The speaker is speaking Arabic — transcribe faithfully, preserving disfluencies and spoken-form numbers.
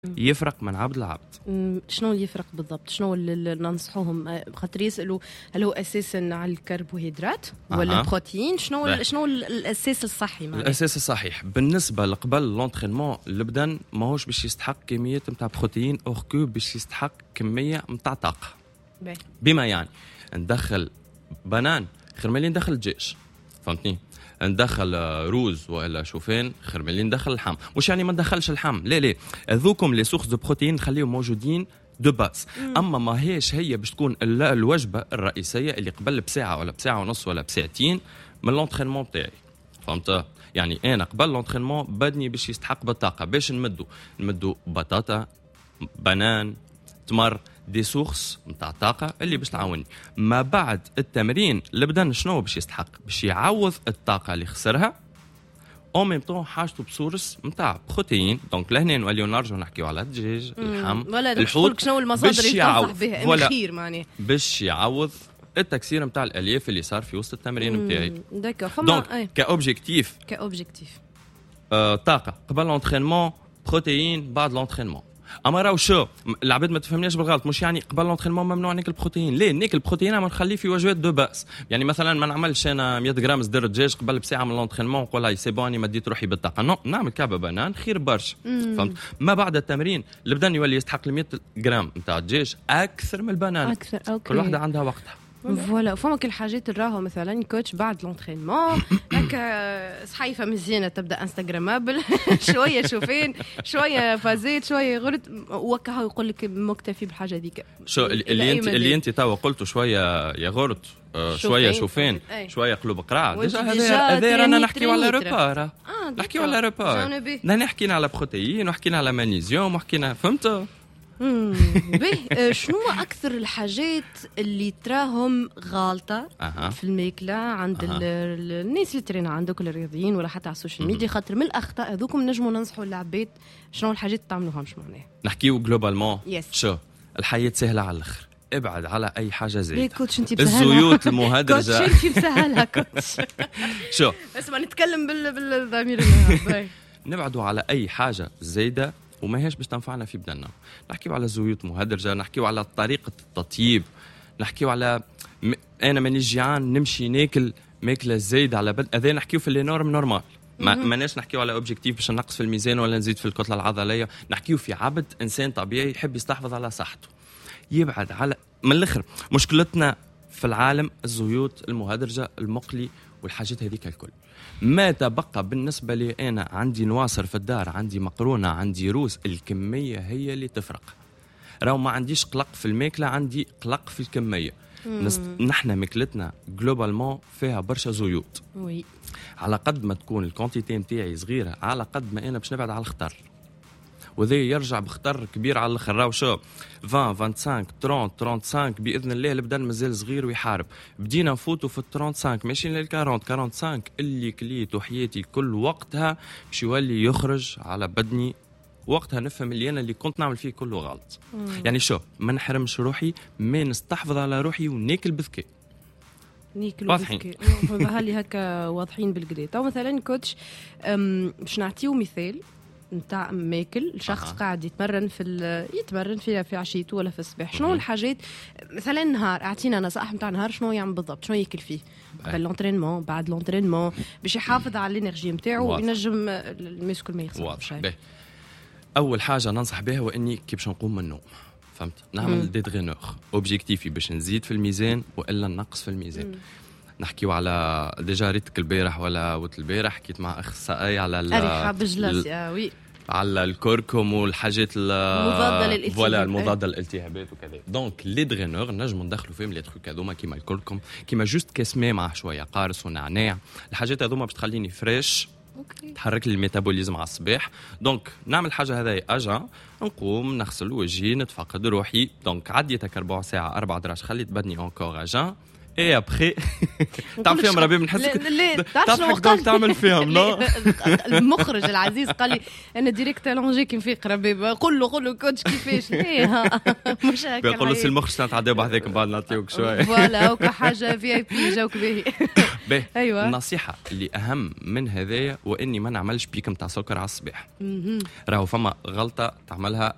يفرق من عبد لعبد. شنو يفرق بالضبط؟ شنو اللي ننصحوهم؟ خاطر يسالوا هل هو اساسا على الكربوهيدرات ولا أه. البروتين؟ شنو لا. شنو الاساس الصحي معناها؟ الاساس الصحيح بالنسبه لقبل لونترينمون البدن ماهوش باش يستحق كميه نتاع بروتين اوركو باش يستحق كميه نتاع طاقه. بما يعني ندخل بنان خير ملي ندخل دجاج، فهمتني؟ ندخل روز ولا شوفان خير ملي ندخل اللحم. مش يعني ما ندخلش اللحم، لا لا، هذوكم لي سورس دو بروتين نخليهم موجودين دو باس. اما ما هيش هي باش تكون الوجبه الرئيسيه اللي قبل بساعه ولا بساعه ونص ولا بساعتين من لونترينمون تاعي، فهمت؟ يعني انا قبل لونترينمون بدني باش يستحق بالطاقه، باش نمدو نمدو بطاطا، بنان، تمر، دي سورس نتاع طاقه اللي باش تعاوني. ما بعد التمرين البدن شنو باش يستحق؟ باش يعوض الطاقه اللي خسرها او ميم طون حاجته بسورس نتاع بروتين. دونك لهنا نوليو نرجعوا نحكيو على الدجاج، اللحم، الحوت، شنو المصادر اللي تنصح بها الخير معناها باش يعوض التكسير نتاع الالياف اللي صار في وسط التمرين نتاعي. داكور. دونك كاوبجيكتيف كاوبجيكتيف آه طاقه قبل لونترينمون، بروتين بعد لونترينمون. اما راهو شو العباد ما تفهمناش بالغلط، مش يعني قبل لونترينمون ممنوع ناكل بروتين، ليه ناكل بروتين ما نخليه في وجبات دو باس. يعني مثلا ما نعملش انا مية غرام صدر دجاج قبل بساعه من لونترينمون نقول هاي سي بوني مديت روحي بالطاقه، نو نعمل كعبه بنان خير برشا، فهمت؟ ما بعد التمرين البدن يولي يستحق مية غرام نتاع الدجاج اكثر من البنان، اكثر. أوكي. كل واحده عندها وقتها. فوالا. فما كل حاجات نراها مثلا كوتش بعد لونترينمون هكا صحيفه مزيانه تبدا انستغرامابل شويه شوفين شويه فازيت شويه غرت وكا يقول لك مكتفي بالحاجه هذيك. شو اللي انت اللي انت توا قلته شويه يا غرت آه شويه شوفين شويه قلوب قراع. هذا هذا رانا نحكيو على ريبار، نحكيو على ريبار، نحكينا على بروتين وحكينا على مغنيسيوم وحكينا، فهمت؟ به شنو أكثر الحاجات اللي تراهم غالطة أه. في الماكلة عند أه. الناس اللي ترينا عندك الرياضيين ولا حتى على السوشيال ميديا؟ خاطر من الأخطاء هذوكم نجموا ننصحوا العباد شنو الحاجات تعملوهمش معناها. نحكيو جلوبالمون. yes. شو الحياة سهلة على الآخر، ابعد على أي حاجة زي الزيوت المهدرجة. كوتش انتي بسهلها كوتش. شو بس ما نتكلم بالضمير نبعدوا على أي حاجة زايدة وما هيش باش تنفعنا في بدننا. نحكيو على زيوت مهدرجه، نحكيو على طريقه التطيب، نحكيو على م... انا ماني جيعان نمشي ناكل ماكله زايده على بدن، هذا نحكيو في لي نورم نورمال. ما ماناش نحكيو على اوبجيكتيف باش نقص في الميزان ولا نزيد في الكتله العضليه، نحكيو في عبد انسان طبيعي يحب يستحفظ على صحته، يبعد على من الاخر. مشكلتنا في العالم الزيوت المهدرجه، المقلي والحاجات هذيك الكل. ما تبقى بالنسبة لي أنا عندي نواصر في الدار، عندي مقرونة، عندي روس، الكمية هي اللي تفرق. راو ما عنديش قلق في الماكلة، عندي قلق في الكمية. نست... نحن ماكلتنا جلوبالمون فيها برشا زيوت. وي. على قد ما تكون الكونتيتي متاعي صغيرة على قد ما أنا باش نبعد على الخطر، وذي يرجع بخطر كبير على الاخر. راهو شو عشرين خمسة وعشرين ثلاثين خمسة وثلاثين باذن الله البدن مازال صغير ويحارب. بدينا نفوتوا في خمسة وثلاثين ماشيين لل أربعين خمسة وأربعين اللي كليت وحياتي كل وقتها باش يولي يخرج على بدني. وقتها نفهم اللي انا اللي كنت نعمل فيه كله غلط. مم. يعني شو ما نحرمش روحي، ما نستحفظ على روحي وناكل بذكاء. ناكل بذكاء. هالي هكا واضحين بالقدا. تو مثلا كوتش باش نعطيو مثال نتاع ماكل شخص أه. قاعد يتمرن في يتمرن في في عشيته ولا في الصباح. شنو الحاجات مثلا نهار اعطينا نصائح نتاع نهار شنو يعمل بالضبط، شنو ياكل فيه قبل لونترينمون بعد لونترينمون باش يحافظ على الانرجي نتاعو وينجم المسكل ما يخسرش. اول حاجه ننصح بها هو اني كي باش نقوم من النوم، فهمت، نعمل دي دغينور اوبجيكتيفي باش نزيد في الميزان والا نقص في الميزان. مم. نحكيو على ديجا ريتك البارح ولا وقت البارح حكيت مع اخصائي على الريحه بجلاس اه وي على الكركم والحاجات المضاده للالتهابات ولا المضاده للالتهابات وكذا. دونك لي دغينور نجموا ندخلوا فيهم لي تروك هذوما كيما الكركم، كيما جوست كاسمه مع شويه قارص ونعناع. الحاجات هذوما باش تخليني فريش، اوكي، تحرك لي الميتابوليزم على الصباح. دونك نعمل حاجه هذايا اجا نقوم نغسل وجهي نتفقد روحي. دونك عديتك ربع ساعه اربع دراج خليت بدني اونكور اجا اي ابخي تعمل فيهم ربي بنحسك تعرف دونك تعمل فيهم نو. المخرج العزيز قال لي انا ديريكت لونجي كي نفيق ربي قول له قول له كوتش كيفاش ايه مش هكا بيقول له سي المخرج نتعداو بحذاك من بعد نعطيوك شويه فوالا وكا حاجه في اي بي جاوك باهي. ايوه النصيحه اللي اهم من هذايا واني ما نعملش بيك نتاع سكر على الصباح. راهو فما غلطه تعملها